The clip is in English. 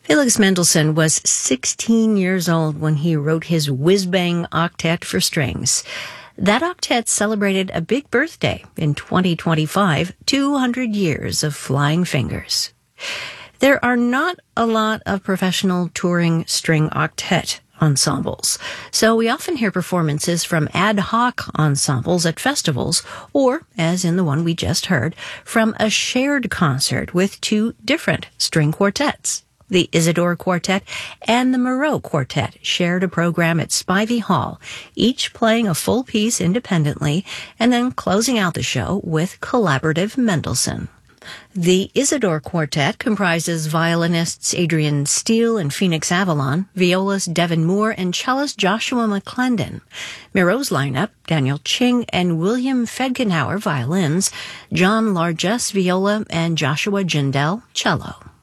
Felix Mendelssohn was 16 years old when he wrote his whiz-bang octet for strings. That octet celebrated a big birthday in 2025, 200 years of flying fingers. There are not a lot of professional touring string octet ensembles, so we often hear performances from ad hoc ensembles at festivals, or, as in the one we just heard, from a shared concert with two different string quartets. The Isidore Quartet and the Moreau Quartet shared a program at Spivey Hall, each playing a full piece independently and then closing out the show with collaborative Mendelssohn. The Isidore Quartet comprises violinists Adrian Steele and Phoenix Avalon, violist Devin Moore, and cellist Joshua McClendon. Moreau's lineup, Daniel Ching and William Fedkenhauer violins, John Largess viola, and Joshua Jindal cello.